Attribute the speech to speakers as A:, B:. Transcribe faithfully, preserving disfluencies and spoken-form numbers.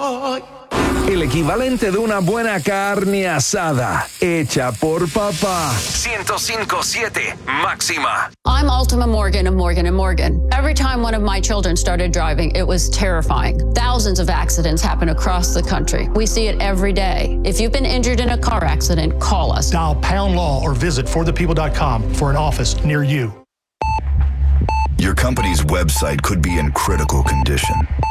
A: boy.
B: El equivalente de una buena carne asada, hecha por papá. ciento cinco punto siete Máxima.
C: I'm Ultima Morgan of Morgan and Morgan. Every time one of my children started driving, it was terrifying. Thousands of accidents happen across the country. We see it every day. If you've been injured in a car accident, call us.
D: Dial pound law or visit for the people dot com for an office near you.
E: Your company's website could be in critical condition.